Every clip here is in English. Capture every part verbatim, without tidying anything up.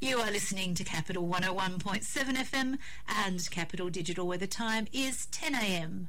You are listening to Capital one oh one point seven F M, and Capital Digital, where the time is ten a m.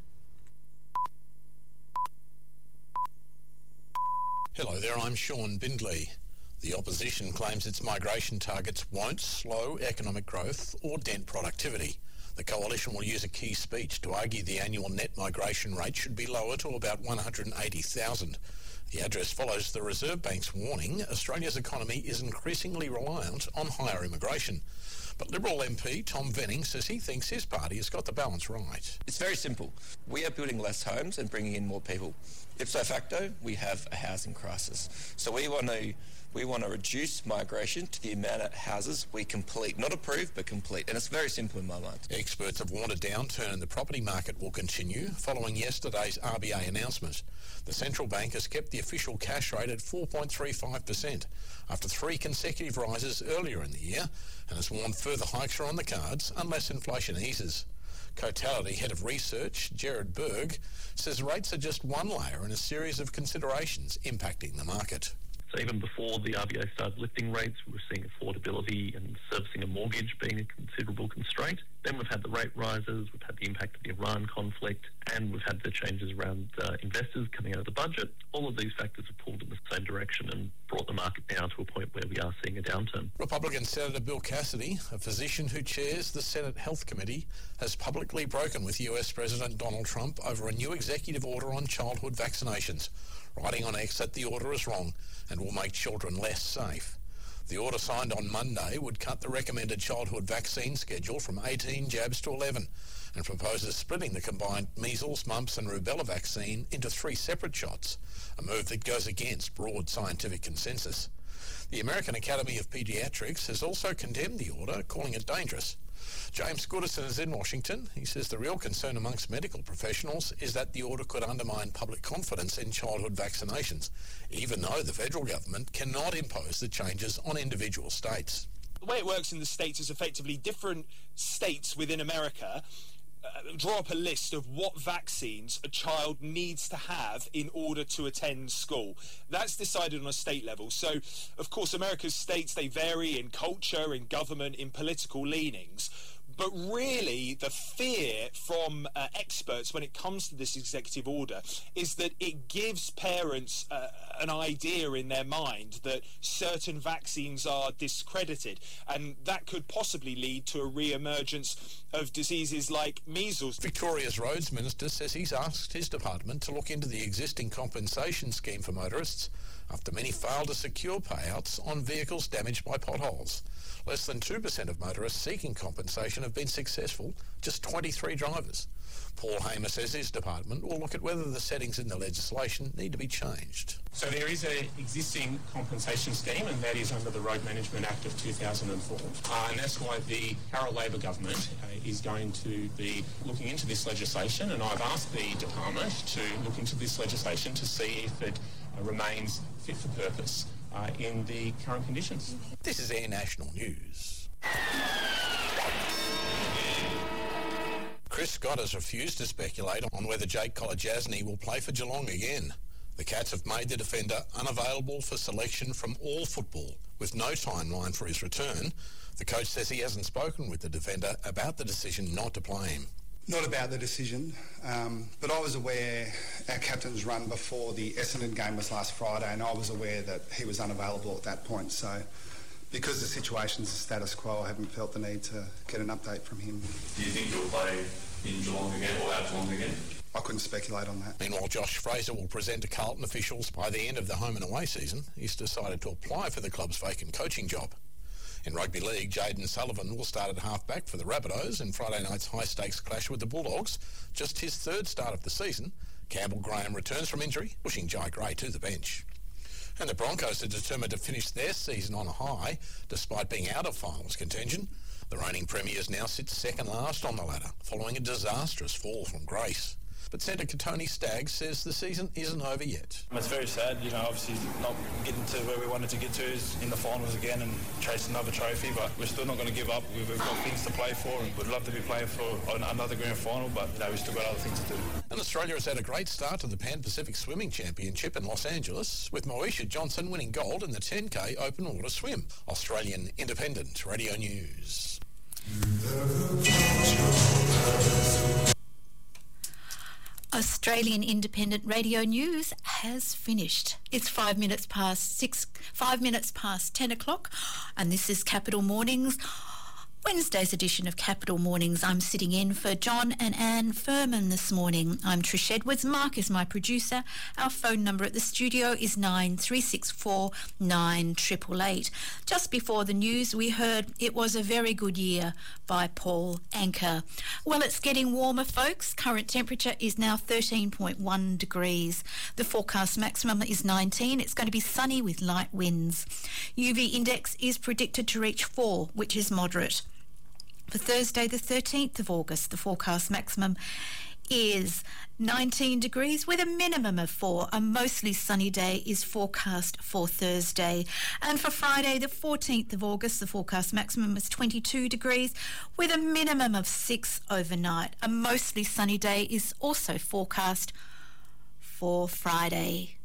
Hello there, I'm Sean Bindley. The opposition claims its migration targets won't slow economic growth or dent productivity. The coalition will use a key speech to argue the annual net migration rate should be lower to about one hundred eighty thousand. The address follows the Reserve Bank's warning Australia's economy is increasingly reliant on higher immigration. But Liberal M P Tom Venning says he thinks his party has got the balance right. It's very simple. We are building less homes and bringing in more people. Ipso facto, we have a housing crisis. So we want to we want to reduce migration to the amount of houses we complete. Not approve, but complete. And it's very simple in my mind. Experts have warned a downturn in the property market will continue following yesterday's R B A announcement. The central bank has kept the official cash rate at four point three five percent after three consecutive rises earlier in the year, and has warned further hikes are on the cards unless inflation eases. Cotality Head of Research, Gerard Berg, says rates are just one layer in a series of considerations impacting the market. So even before the R B A started lifting rates, we were seeing affordability and servicing a mortgage being a considerable constraint. Then we've had the rate rises, we've had the impact of the Iran conflict, and we've had the changes around uh, investors coming out of the budget. All of these factors have pulled in the same direction and brought the market down to a point where we are seeing a downturn. Republican Senator Bill Cassidy, a physician who chairs the Senate Health Committee, has publicly broken with U S President Donald Trump over a new executive order on childhood vaccinations, writing on X that the order is wrong and will make children less safe. The order signed on Monday would cut the recommended childhood vaccine schedule from eighteen jabs to eleven and proposes splitting the combined measles, mumps and rubella vaccine into three separate shots, a move that goes against broad scientific consensus. The American Academy of Pediatrics has also condemned the order, calling it dangerous. James Goodison is in Washington. He says the real concern amongst medical professionals is that the order could undermine public confidence in childhood vaccinations, even though the federal government cannot impose the changes on individual states. The way it works in the States is effectively different states within America Uh, draw up a list of what vaccines a child needs to have in order to attend school. That's decided on a state level. So, of course, America's states, they vary in culture, in government, in political leanings. But really, the fear from uh, experts when it comes to this executive order is that it gives parents uh, an idea in their mind that certain vaccines are discredited, and that could possibly lead to a re-emergence of diseases like measles. Victoria's Roads Minister says he's asked his department to look into the existing compensation scheme for motorists after many failed to secure payouts on vehicles damaged by potholes. Less than two percent of motorists seeking compensation have been successful, just twenty-three drivers. Paul Hamer says his department will look at whether the settings in the legislation need to be changed. So there is an existing compensation scheme, and that is under the Road Management Act of two thousand four. Uh, and that's why the Carroll Labor government uh, is going to be looking into this legislation, and I've asked the department to look into this legislation to see if it uh, remains fit for purpose uh, in the current conditions. This is Air National News. Chris Scott has refused to speculate on whether Jake Kolodjasny will play for Geelong again. The Cats have made the defender unavailable for selection from all football, with no timeline for his return. The coach says he hasn't spoken with the defender about the decision not to play him. Not about the decision, um, but I was aware our captain's run before the Essendon game was last Friday, and I was aware that he was unavailable at that point. So because the situation's the status quo, I haven't felt the need to get an update from him. Do you think he'll play in Geelong again or at Geelong again? I couldn't speculate on that. Meanwhile, Josh Fraser will present to Carlton officials by the end of the home and away season. He's decided to apply for the club's vacant coaching job. In rugby league, Jayden Sullivan will start at half-back for the Rabbitohs in Friday night's high-stakes clash with the Bulldogs. Just his third start of the season. Campbell Graham returns from injury, pushing Jai Gray to the bench. And the Broncos are determined to finish their season on a high, despite being out of finals contention. The reigning premiers now sit second last on the ladder, following a disastrous fall from grace. But centre Tony Staggs says the season isn't over yet. It's very sad, you know, obviously not getting to where we wanted to get to is in the finals again and chase another trophy, but we're still not going to give up. We've got things to play for and would love to be playing for another grand final, but you know, we've still got other things to do. And Australia has had a great start to the Pan-Pacific Swimming Championship in Los Angeles, with Moesha Johnson winning gold in the ten K open water swim. Australian Independent Radio News. Australian Independent Radio News has finished. It's five minutes past six, five minutes past ten o'clock, and this is Capital Mornings, Wednesday's edition of Capital Mornings. I'm sitting in for John and Anne Furman this morning. I'm Trish Edwards. Mark is my producer. Our phone number at the studio is nine three six four nine eight eight eight. Just before the news, we heard It Was a Very Good Year by Paul Anka. Well, it's getting warmer, folks. Current temperature is now thirteen point one degrees. The forecast maximum is nineteen. It's going to be sunny with light winds. U V index is predicted to reach four, which is moderate. For Thursday the thirteenth of August, the forecast maximum is nineteen degrees with a minimum of four. A mostly sunny day is forecast for Thursday. And for Friday the fourteenth of August, the forecast maximum is twenty-two degrees with a minimum of six overnight. A mostly sunny day is also forecast for Friday.